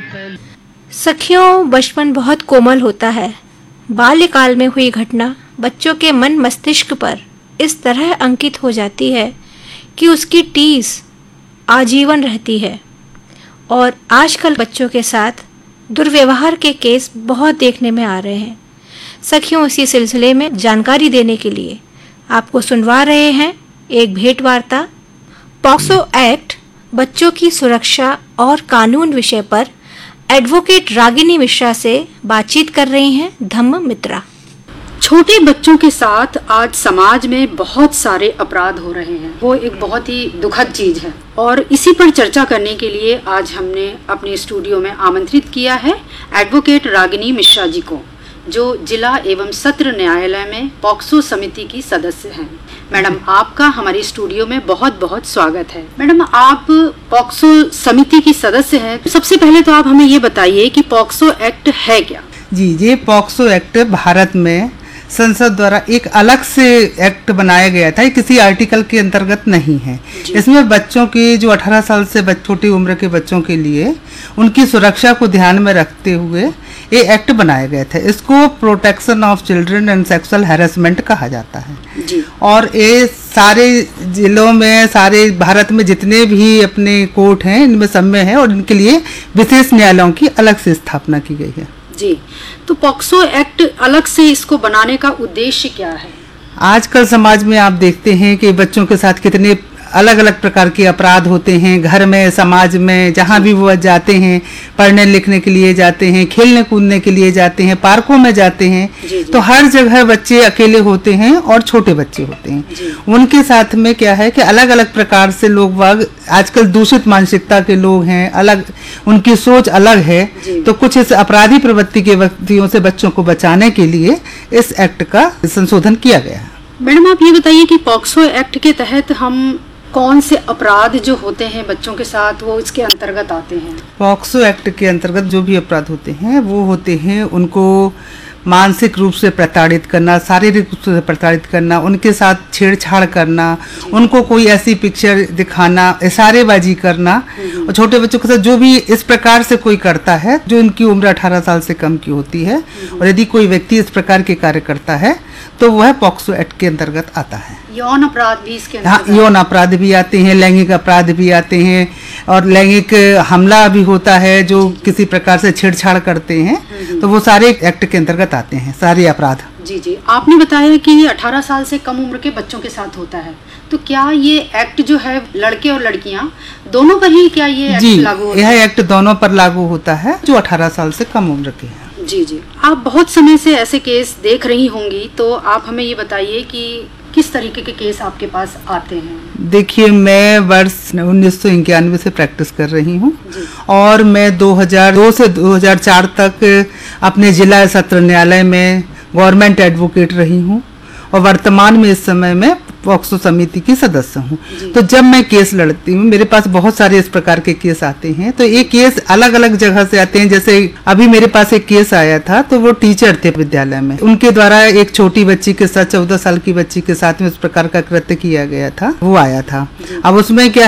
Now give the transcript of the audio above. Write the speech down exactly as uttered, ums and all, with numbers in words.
सखियों, बचपन बहुत कोमल होता है। बाल्यकाल में हुई घटना बच्चों के मन मस्तिष्क पर इस तरह अंकित हो जाती है कि उसकी टीस आजीवन रहती है। और आजकल बच्चों के साथ दुर्व्यवहार के केस बहुत देखने में आ रहे हैं। सखियों, इसी सिलसिले में जानकारी देने के लिए आपको सुनवा रहे हैं एक भेंट वार्ता। पॉक्सो एक्ट, बच्चों की सुरक्षा और कानून विषय पर एडवोकेट रागिनी मिश्रा से बातचीत कर रही हैं धम्म मित्रा। छोटे बच्चों के साथ आज समाज में बहुत सारे अपराध हो रहे हैं। वो एक बहुत ही दुखद चीज है और इसी पर चर्चा करने के लिए आज हमने अपने स्टूडियो में आमंत्रित किया है एडवोकेट रागिनी मिश्रा जी को, जो जिला एवं सत्र न्यायालय में पॉक्सो समिति की सदस्य हैं। मैडम, आपका हमारे स्टूडियो में बहुत बहुत स्वागत है। मैडम, आप पॉक्सो समिति की सदस्य हैं। सबसे पहले तो आप हमें ये बताइए कि पॉक्सो एक्ट है क्या? जी, ये पॉक्सो एक्ट भारत में संसद द्वारा एक अलग से एक्ट बनाया गया था, ये किसी आर्टिकल के अंतर्गत नहीं है। इसमें बच्चों की जो अठारह साल से छोटी उम्र के बच्चों के लिए उनकी सुरक्षा को ध्यान में रखते हुए ये एक्ट बनाया गया था। इसको protection of children and sexual harassment कहा जाता है जी। और ये सारे जिलों में, सारे भारत में जितने भी अपने कोर्ट हैं इनमें सब में है और इनके लिए विशेष न्यायालयों की अलग से स्थापना की गई है जी। तो पॉक्सो एक्ट अलग से इसको बनाने का उद्देश्य क्या है? आजकल समाज में आप देखते हैं कि बच्चों के साथ कितने अलग अलग प्रकार के अपराध होते हैं। घर में, समाज में, जहाँ भी वो जाते हैं, पढ़ने लिखने के लिए जाते हैं, खेलने कूदने के लिए जाते हैं, पार्कों में जाते हैं, जी, जी। तो हर जगह बच्चे अकेले होते हैं और छोटे बच्चे होते हैं। उनके साथ में क्या है कि अलग अलग प्रकार से लोग वाग आजकल दूषित मानसिकता के लोग हैं, अलग उनकी सोच अलग है। तो कुछ इस अपराधी प्रवृत्ति के व्यक्तियों से बच्चों को बचाने के लिए इस एक्ट का संशोधन किया गया है। मैडम, आप ये बताइए कि पॉक्सो एक्ट के तहत हम कौन से अपराध जो होते हैं बच्चों के साथ वो इसके अंतर्गत आते हैं? पॉक्सो एक्ट के अंतर्गत जो भी अपराध होते हैं वो होते हैं उनको मानसिक रूप से प्रताड़ित करना, शारीरिक रूप से प्रताड़ित करना, उनके साथ छेड़छाड़ करना, उनको कोई ऐसी पिक्चर दिखाना, इशारेबाजी करना। और छोटे बच्चों के साथ जो भी इस प्रकार से कोई करता है जो उनकी उम्र अठारह साल से कम की होती है, और यदि कोई व्यक्ति इस प्रकार के कार्य करता है तो वह पॉक्सो एक्ट के अंतर्गत आता है। यौन अपराध भी इसके हाँ, यौन अपराध भी आते हैं, लैंगिक अपराध भी आते हैं और लैंगिक हमला भी होता है जो किसी प्रकार से छेड़छाड़ करते हैं, तो वो सारे एक्ट के अंतर्गत आते हैं, सारे अपराध। जी जी। आपने बताया कि ये अठारह साल से कम उम्र के बच्चों के साथ होता है, तो क्या ये एक्ट जो है लड़के और लड़कियां दोनों पर ही क्या ये एक्ट जी, लागू होता यह है? एक्ट दोनों पर लागू होता है जो अठारह साल से कम उम्र के हैं। जी जी। आप बहुत समय से ऐसे केस देख रही होंगी, तो आप हमें ये बताइए कि किस तरीके के केस आपके पास आते हैं? देखिए, मैं वर्ष उन्नीस सौ इक्यानवे से प्रैक्टिस कर रही हूँ और मैं दो हज़ार दो से दो हज़ार चार तक अपने जिला सत्र न्यायालय में गवर्नमेंट एडवोकेट रही हूँ और वर्तमान में इस समय में पॉक्सो समिति की सदस्य हूँ। तो जब मैं केस लड़ती हूँ, मेरे पास बहुत सारे इस प्रकार के केस आते हैं। तो ये केस अलग अलग जगह से आते हैं। जैसे अभी मेरे पास एक केस आया था, तो वो टीचर थे विद्यालय में, उनके द्वारा एक छोटी बच्ची के साथ, चौदह साल की बच्ची के साथ में इस प्रकार का कृत्य किया गया था, वो आया था। अब उसमें क्या